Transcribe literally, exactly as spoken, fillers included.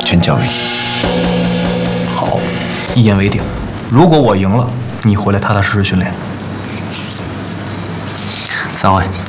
全交给你。 好，一言为定。如果我赢了，你回来踏踏实实训练。 散会。